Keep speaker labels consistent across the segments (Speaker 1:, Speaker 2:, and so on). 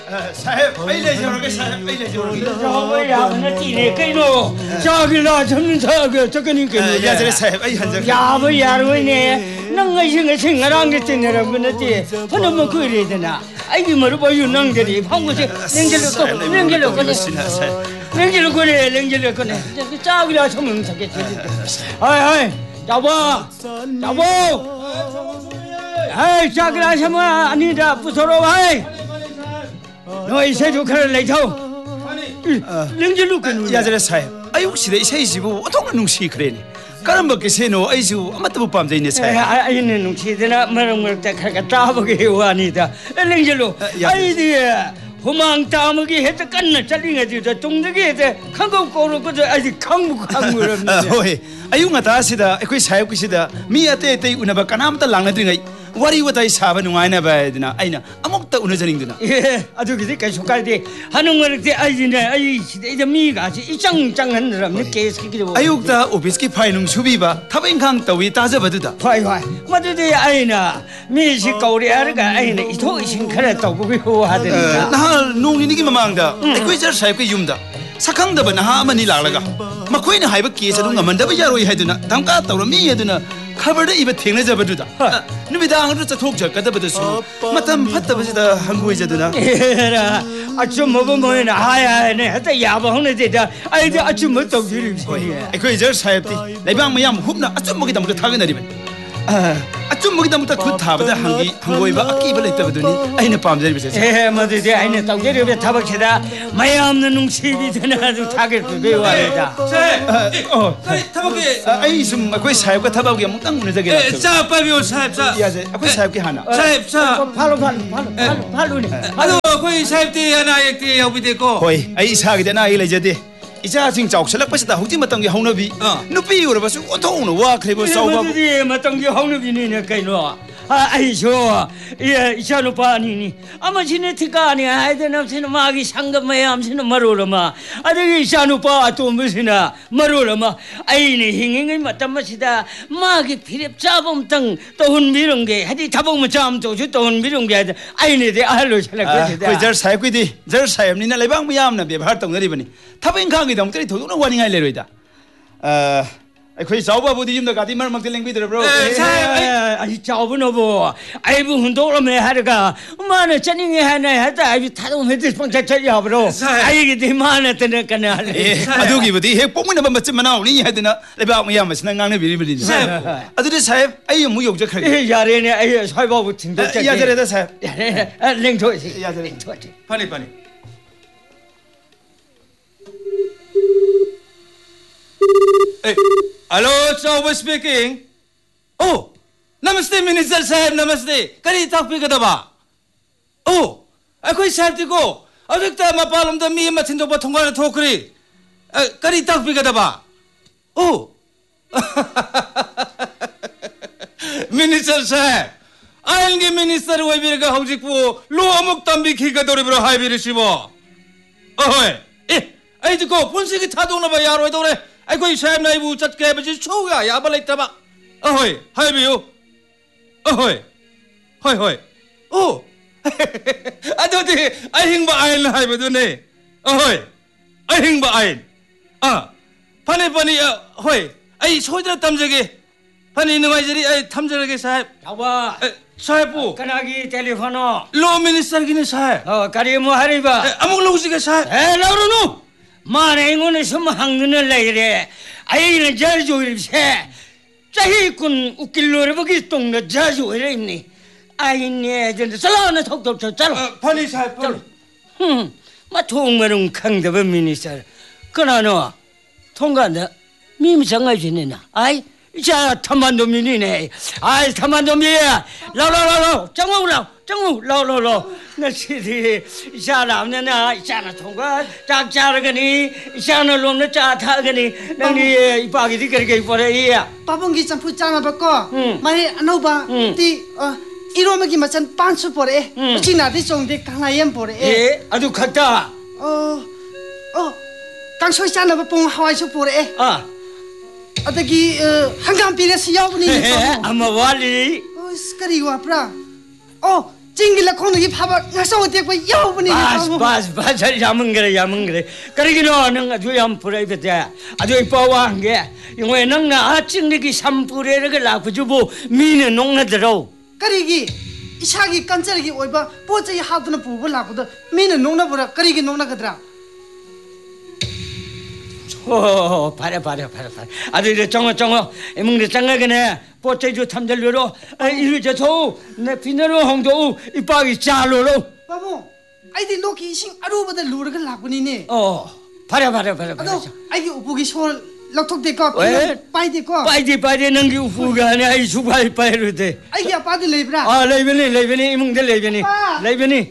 Speaker 1: 사입 빨리 저렇게 사입 빨리 저렇게
Speaker 2: 저거야 나 뛰네 그이노 저기라 저는 저거는 그
Speaker 1: 야저래 사입 아이 한적
Speaker 2: 야버 야로이네 너가 이거 생각한 게 되느라 그랬지 하나만 그래야 되나 아이기 뭐로 봐요 낭들이 방구지 냉gel로 꺼내 냉gel로 꺼내 저기라 저문 잡겠지 아이 여보 아이 저기라 저문 아니다 부서러워 너 이제 조카를 내줘. 냉질로 끊는.
Speaker 1: 야저래 사입 아유 시대 이세이지부 어떤 농시 그래니 까는 먹게 세노 아이주 아무것도 못 밤새 있네 사입
Speaker 2: 아이는 농시되나 말은 때 가가 따보게 아니다. 냉질로 아이디에 호망 따먹이 해도 깐나 잘링해지다 동덕이 해도 한국 거로 그저 아직 강무를
Speaker 1: 호이 아유 나타시다 그 사입 그시다 미야테 때 우나바 까나무다 랑나드링이 와리 와다이 사바 누아이나 봐야되나 아이나 아무것도 우너저링드나
Speaker 2: 예 아주 그게 계속까지 하는 거를 아이네 아이 이제 미가 이짱짱한 사람 계속기도
Speaker 1: 아유다 오피스키 파이농 수비바 타뱅강 따위 따져봐두다
Speaker 2: 파이 맞으지 아이나 미시 거리 아르가 아이나 이토신 그랬다고 그거 하더니까
Speaker 1: 나 농이니기 마망다 그 저 사입 그 윰다 사강다바 나 아마니 라라가 마코이나 하이바 기에서도 ngaman다바 야로이 해두나 담가 따로 미 해두나 카버드 입에 탱내잡아두다 누비당으로 톡적가다버드수 마탐 팟다버지다 한국이자두나
Speaker 2: 에라 아주 뭐뭐뭐나 하야네 하다 야방네 되다 아이들 아주 뭐 떡지리
Speaker 1: 그 저 사입디 내방 뭐야 흡나 아주 먹이다 못 타게 내리면 아주 먹이다 못 그 타버다 한국이바 아끼벌 있다버더니 아이네 밤자리버서
Speaker 2: 에 뭐지 아이네 떡지리 타박치다 마야 없는 농시비 되나도 타게 그거 와야다
Speaker 1: 타박이 아이 좀 그 사입과 타박이 몽땅 무너져게
Speaker 3: 자 빨리 오 사입 자
Speaker 1: 야제 그 사입기 하나
Speaker 3: 사입 자
Speaker 2: 팔로네
Speaker 3: 아도 그 사입대 하나 액대 여비되고
Speaker 1: 호이 아이 사게 되나 아이 레제디 이자 지금 자옥살락버시다 혹지 맞던 하우너비 누삐 오르버스 온통으로 와 그래버 싸우바
Speaker 2: 뭐지 맞던 하우너비네 그이노 아이쇼 예 이샤노파니니 아마 지네티가 아니야 아이들한테는 막이 상금마야 암시는 말로라마 아들이 이샤노파 또 무슨아 말로라마 아이네 행행이 맞다마시다 막이 피랩 잡음땅 또훈 미롱게 하디 잡으면 잠도 주 또훈 미롱게 아이네 대 알로 살락거지다
Speaker 1: 그 절 사입이디 절 사입니나 레방 미암나 비발동 내리버니 타뱅 강이 동들이 도둑는 와닝할 내로이다 그 자오바부디 좀더 가디 말 먹들 랭비들 브로
Speaker 2: 아이 자오부노보 아이부 hun도로메 하르가 마네 짜닝이 하나 하다 아이 타동 헤드 뻥차차야 브로 아이게 디마네 때네 까네 할래
Speaker 1: 아두기부디 핵 뽕이나 맞지 마나 우리 해드나 레방 미암스 난강네 비리비리 아두리 사입 아이 뭐 욕적하게
Speaker 2: 야래네 아이 사이바부 tin도
Speaker 1: 야저래다 사입
Speaker 2: 야래 랭토지
Speaker 1: 야저래
Speaker 3: 파니 हेलो चौबे स्पीकिंग ओ नमस्ते मिनिस्टर साहब नमस्ते करी ताकपी गदबा ओ अखोई साहब को अजक्ता मपालम द मी मथिन दो थोंगा थोकरी करी ताकपी गदबा ओ मिनिस्टर साहब आइंगे मिनिस्टर वेबिरगा हौजिकपो लो अमुक तंबी खिगदोरिब्रो हाइबिरिसिबो ओय ए आइदिको पुनसिगी थादोनबा यारोइदोरे अखोई साहब नाइबु चटके बजी छोगा याबा लेतबा अहोय हाइबियो अहोय होय होय ओ अदोदि अहिंबा आइन हाइबदुने अहोय अहिंबा आइन फने फनी होय आई सोइद्रा तमजगे फनी नुवाइजरी आई थमजरगे साहब
Speaker 2: याबा
Speaker 3: साहबु
Speaker 2: कनागी टेलीफोनो
Speaker 3: लो मिनिस्टर गिने साहब
Speaker 2: कारिमो हारिबा
Speaker 3: अमुक लोगसिगे साहब
Speaker 2: ए लाउरुनु माने इगोने सम हांगनो लाइरे 아이는 자주일세 자희군 웃길로르버기 똥나 자주이래니 아이네 전에 살라나 톡톡 잘라
Speaker 3: 파니 사이 파니
Speaker 2: 마 통마롱 강대버 미니서 그나노 통간다 미미장아지네나 아이 자 탐만도 미니네 아이 탐만도 미야 라라라라 정우 라라라 나 시디 이샤라면나 이샤나 통과 짝자르거니 이샤나 롬나 짜타거니 너니 이빠기디 그렇게 버려야
Speaker 4: 빠봉기 점프 짜나바고 마이 아노바 티 이로메기 마찬 반수 버래 지나디 종데 강나연 버래
Speaker 2: 예 아주 갔다
Speaker 4: 강소이 짜나바 봉 하와이쇼 버래 어떻게 한강 비례시 야분이
Speaker 2: 아마 와리
Speaker 4: 스카리와 브라 찡길라 콩이 파바 나서 어디에 그 여분이
Speaker 2: 바스 야문 그래 그러기는 내가 주ям 프라이빗에 아주 이뻐와 한게 이거에 너나 찡리기 삼불에를 라고주고 미는 농나들어
Speaker 4: 그리기 이샤기 깐짜르기 오이바 보자이 하드는 부부 라고도 미는 농나 보라 그리기 농나 그더라
Speaker 2: 바래 아주 이제 정어 이문데 장가게네 보태주 탐절로로 이르저서 내 비너로 홍도 이빠기 잘로로
Speaker 4: 바보 아이디 로키 이싱 아루보다 루르가 라고니니
Speaker 2: 바래
Speaker 4: 아도 아이기 우부기 쇼 럭톡데고 빠이데고
Speaker 2: 빠이디 능기 우부가 아니 아이 수바이 빠이르데
Speaker 4: 아이기 아빠들 레이브라
Speaker 2: 레이베니 이문데 레이베니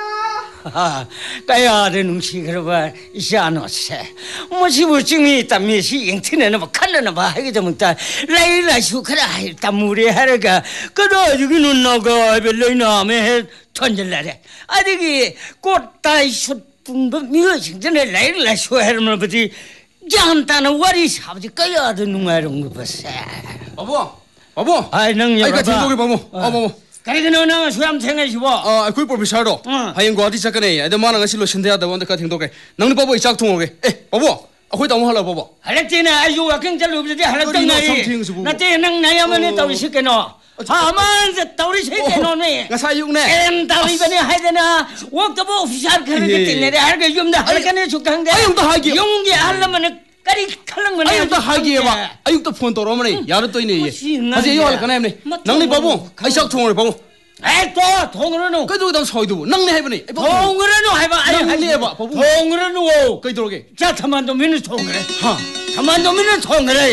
Speaker 2: 까야를 능시 그러봐 이샤노세 뭐시부 증이 담미시 인터넷에 뭐 칼려나 봐 하게 되면 다 라이라 슈크라 담무리 하르가 그러 여기는 나가 별로이나메 던질라래 아디기 꽃다이 슛분부 미어진전에 라이라 슈하르면 버지 장단은 와리 사버지 까야를 능아는 거 봤어
Speaker 3: 바보
Speaker 2: 아이 능여
Speaker 3: 아이가 등록이 바보
Speaker 2: 그러게 너는 수염 생각해봐
Speaker 3: 그걸 보비사로 하인 거 어디 작가네 애들 많은 것이 로신대야다 원데 가 등록해 너는 바보 이짝 통오게 바보 아코이 다무 할라 바보
Speaker 2: 할락지네 아주 와경잘 없지 할락장나이 나때 능 나야만에 따위 시켜노 아만제 따위 시켜노네
Speaker 3: 가사육네
Speaker 2: 엠 따위 이번에 하이되나 워크보 오피셜 그렇게 띠네래 할게 좀다 할까네 죽당데
Speaker 3: 아용도 하기
Speaker 2: 용게 할라면 까리 칼랑 거네
Speaker 3: 아용도 하기에 봐 아육도 폰 또로머니 야르 또 있네 하지 요 할까네 엠네 너는 바보 이짝 통오래 바보
Speaker 2: 또 통으로는
Speaker 3: 그래도 당 서이도 낭내 해보니
Speaker 2: 통으로는 해봐
Speaker 3: 아니 해봐
Speaker 2: 통으로는
Speaker 3: 그이 들어오게
Speaker 2: 자 타만도 미는 통그래 타만도 미는 통그래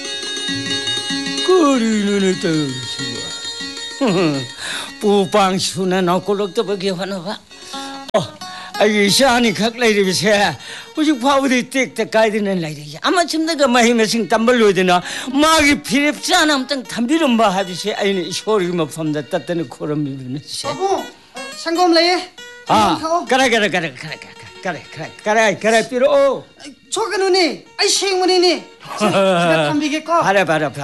Speaker 2: 거리는 또 부방수나 나꼴럭도 보기 하나봐 아이 샤니 각라이르비세 우리 파우디 땡때 가이드는 라이르야 아마 지금 내가 마히메싱 담벌로 되나 마기 필립지 않으면 땅 담비름 봐 하비세 아이는 소리 뭐 폼다 따뜻한 코름 미르는세
Speaker 4: 바보 상검레
Speaker 2: 그래 삐로
Speaker 4: 저거는 아이 생문이니 제가 담비겠고
Speaker 2: 바라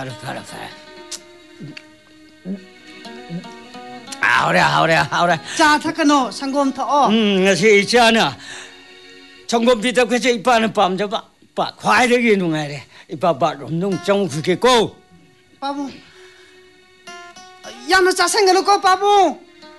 Speaker 2: 아우라
Speaker 4: 자 타카노 상검 타어
Speaker 2: ngasi 있잖아 정권 비덕해서 이빠는 밤잡아 빠 과일이 농아래 이빠 바로 농정 그게고
Speaker 4: 바보 야나 자생가노고 바보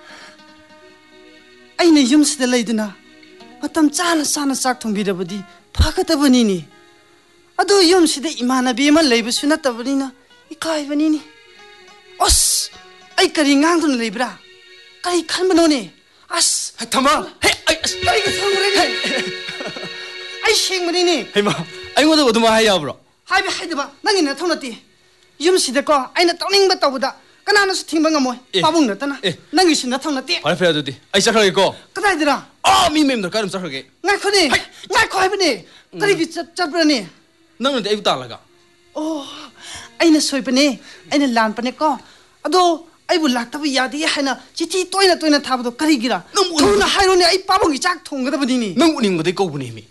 Speaker 4: 아이네 юм스들 레이드나 마탐 짜나 싹 통비더버디 파가더버니니 아도 юм시데 이마나비만 레이브스나 더버니나 이카이버니니 어스 아이 까리 낭돈 레이브라 까리 칼마노니 아스
Speaker 3: 타마
Speaker 4: 까리가 상무레니 아이 생문이니
Speaker 3: 헤마 아이고도 어디마 하야브로
Speaker 4: 하이비 하이드바 낭이나 통나띠 юм시데고 아이나 떠닝바 떠보다 까나나서 팅방가 뭐 바봉 났다나 낭이 신나 통나띠
Speaker 3: 발표해야지 아이 짝하게고
Speaker 4: 까다이들아
Speaker 3: 미매임들 까름 짝하게
Speaker 4: 나코니 나코 하이브니 까리기 짭짭브라니
Speaker 3: 너는 애국 달라가
Speaker 4: 아이나 소이브니 아이나 란빠네고 아도 아이부 락타부 야디 하나 지티 또이나 타부도 까리기라 통나 하이로니 아이 바봉이 짝 통가다버니니
Speaker 3: 능 우닝 거대 꼬부님이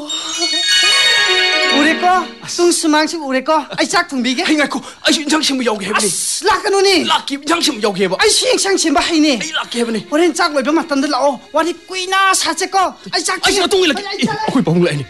Speaker 4: 우레거 숭수망식 우레거 아이 짝 통비게
Speaker 3: 행아코 아이 인상심부 여기 해보니
Speaker 4: 락가노니
Speaker 3: 락기 인상심 여기 해봐
Speaker 4: 아이 시행상심바 하이니
Speaker 3: 아이 락기 해보니
Speaker 4: 오렌 짝 외벼 맞던들 라오 와리 꾸이나 사체거 아이 짝
Speaker 3: 아이 똥이라 거기 바봉 라이니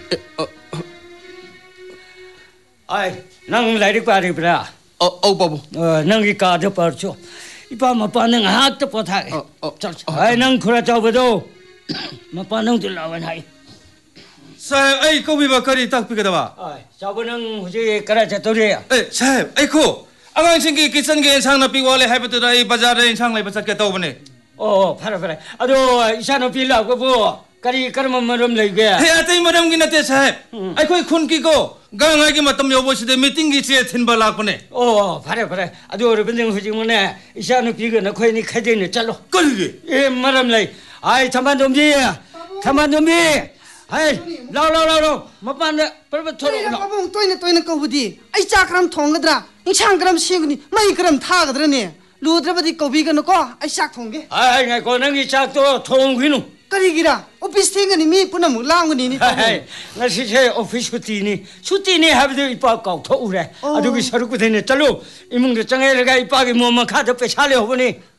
Speaker 2: 아이 낭 라이리 빠리브라
Speaker 3: 바보
Speaker 2: 낭이 까더 빠르죠 이봐 마빠는 학도 못하게 아이 낭 그래 잡아도 마빠는 들라원 하이
Speaker 3: 사입 아이 꼬비바 까리 딱 비게다봐
Speaker 2: 잡아는 후지 그래 저도리야
Speaker 3: 사입 아이코 아강신기 기선게 상나 비와래 해버드라 이 바자르 상나 바자게 떠오버네
Speaker 2: 파라 아도 이샤노 빌라고 뭐 까리 까르만 머름 레게
Speaker 3: 해야때 머름기 나때 사입 아이코 쿤기고 강하게 맞담 여보시대 미팅기 지에 틴발라코네
Speaker 2: 파라 아도 여러분들 후지문에 이샤노 비거나 코이니 카제니 잘로
Speaker 3: 까리기
Speaker 2: 예 머름레 아이 잠만 좀비 아이 라우 마빠네 벌벌 토로
Speaker 4: 바봉 또이나 거부디 아이 짝그람 통가드라 인창그람 시구니 마이 그람 타가드라니 루드라버디 거비가노고 아이 짝 통게
Speaker 2: 아이 나 고능이 짝도 통귀노
Speaker 4: 까리기라 오피스 팅가니 미 뿌나무 라운거니니
Speaker 2: 나 시체 오피스 슈티니 하비도 이빠 깎토 우래 아두기 서르고 되네 잘로 이문게 정해가 이빠기 뭐만 카드 빼 살려 보니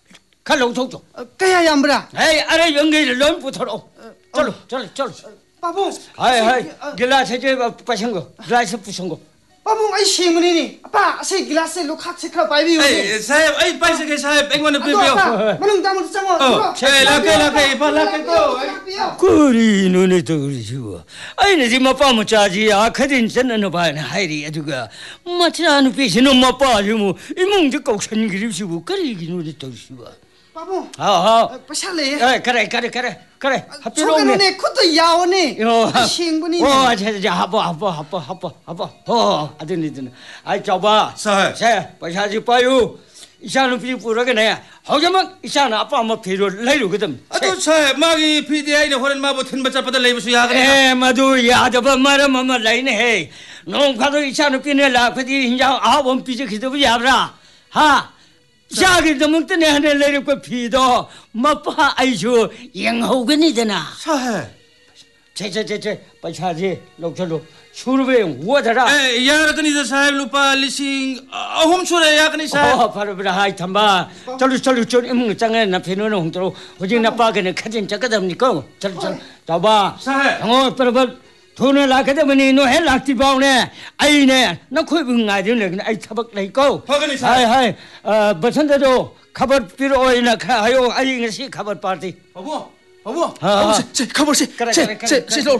Speaker 2: 칼로 줘.
Speaker 4: kaya yambra.
Speaker 2: 에이, 아래 연기를 넌 붙어로. 절로.
Speaker 4: Pabong.
Speaker 2: 하이, 글라스 제 빠신 거. 글라스 부신 거.
Speaker 4: Pabong ay shingmani ni. Apa ase glass se lokhat se kha pai bi yo.
Speaker 3: Ay, sahib, ay paisa ke sahib, engwan na
Speaker 4: Ado
Speaker 3: pipiyo.
Speaker 4: apa? Manung tamu chango.
Speaker 3: Ay, lake, ipa lake ko.
Speaker 2: 그리 눈에 떠오르시고 아이네 지 마빠 못자지 아카딘 전는 봐야 하이리 아주가 마치나는 비시는 마빠 좀 이몽지 꼭선 그립시고 그리 눈에 떠오르시고
Speaker 4: Pabong.
Speaker 2: 아아
Speaker 4: Pasal le.
Speaker 2: 그래
Speaker 4: Chokan
Speaker 2: 하필로
Speaker 4: ne khud yaw ne. Ay shingmani ni.
Speaker 2: 어 자자 하빠 아들니들 아이 저봐
Speaker 3: Sahib.
Speaker 2: 자 빠샤지 빠요 이샤는 피부라게 내 하지만 이샤는 아빠 엄마 필요 내려거든
Speaker 3: Ato sahib, magi PDI na horen mabo tin baca pada labor suya ka.
Speaker 2: 에 마도 야더바 마라 마마 라인에 해 농파도 이차는 피네라 그디 인자 아원 비지 기도 야브라 하 샤기 더문때 내 하늘 내려고 피도 마빠 아이쇼 영호근이잖아
Speaker 3: Sahib.
Speaker 2: 제제제제 빠차지 lok절로 수르베 우어더라
Speaker 3: Eh, yara kani sa sahib lupa lising ahum sura ya kani sahib.
Speaker 2: 어 바로 그래 하이 탐바 절로 이문 장에 나 피노는 홍도로 호진 나빠게는 카진 작가답니까 절로 잡아
Speaker 3: Sahib.
Speaker 2: 어 바로 돈을 나가다 보니 너 헬락티 바오네 아이네 너 코이 붕아지네 그냥 아이 타박 내고
Speaker 3: 허근이 사.
Speaker 2: 하이 버선대도 가버 필요 오이나 하요 아이 것이 가버 파티
Speaker 3: Abo.
Speaker 4: Che khabar se. Che lo.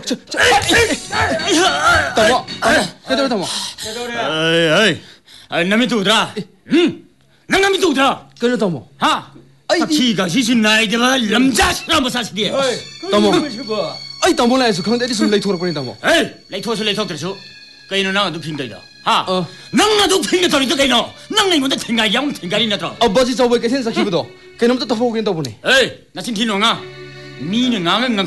Speaker 4: Tamo. Kedor tamo.
Speaker 2: 아이 남이 두드라 남이 두드라
Speaker 4: Kedor tamo.
Speaker 2: 하 키가 시신 나이데가 남자시나 뭐 사실이야
Speaker 4: Tamo. Ay tamo la su khang de sum lei thor pani tamo.
Speaker 2: 에이 레이토스 레이토트르수 그이노 나도 핑가이다 하
Speaker 4: 어.
Speaker 2: 나도 핑가 돌이도 그이노 나는 이모데 핑가 양 핑가리 나더
Speaker 4: Abba ji chaw ke sen sakhi bu do. Kenom to tafo gen to bune.
Speaker 2: 에이 나 지금 기노가 미는 나는